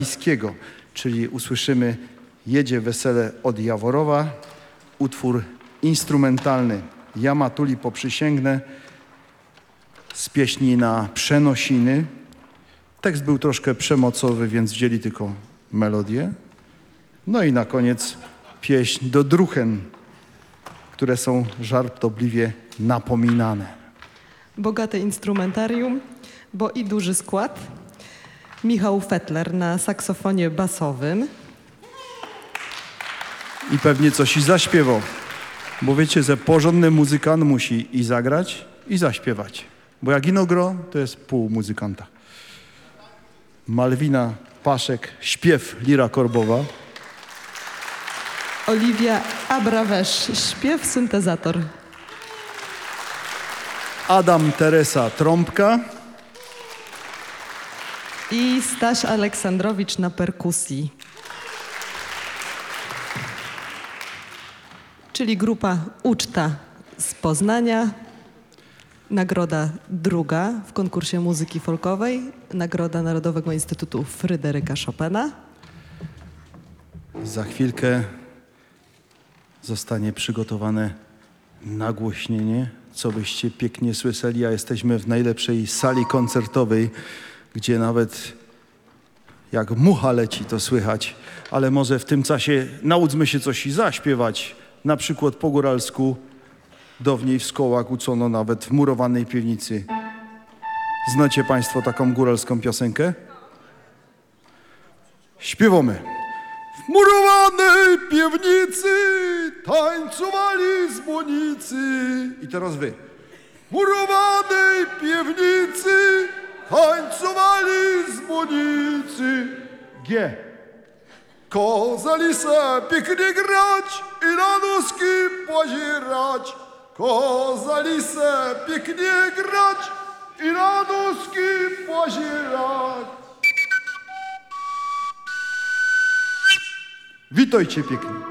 Iskiego, czyli usłyszymy Jedzie wesele od Jaworowa, utwór instrumentalny Ja Matuli poprzysięgnę z pieśni na przenosiny. Tekst był troszkę przemocowy, więc wzięli tylko melodię. No i na koniec pieśń do druchen, które są żartobliwie napominane. Bogate instrumentarium, bo i duży skład. Michał Fetler na saksofonie basowym. I pewnie coś i zaśpiewał, bo wiecie, że porządny muzykant musi i zagrać, i zaśpiewać. Bo jak ino gro, to jest pół muzykanta. Malwina Paszek, śpiew Lira Korbowa. Oliwia Abrawesz, śpiew, syntezator. Adam Teresa, trąbka. I Staś Aleksandrowicz na perkusji. Czyli grupa Uczta z Poznania. Nagroda druga w konkursie muzyki folkowej. Nagroda Narodowego Instytutu Fryderyka Chopina. Za chwilkę zostanie przygotowane nagłośnienie, co byście pięknie słyszeli, a jesteśmy w najlepszej sali koncertowej, gdzie nawet jak mucha leci, to słychać. Ale może w tym czasie nauczmy się coś i zaśpiewać. Na przykład po góralsku dawniej w szkołach uczono nawet w murowanej piwnicy. Znacie państwo taką góralską piosenkę? Śpiewamy. W murowanej piwnicy tańcowali dzwonicy. I teraz wy. W murowanej piwnicy tańcowali dzwonicy. G. Kozali se pięknie grać i na nóżki pozierać. Kozali se pięknie grać i na nóżki pozierać. Witajcie pięknie.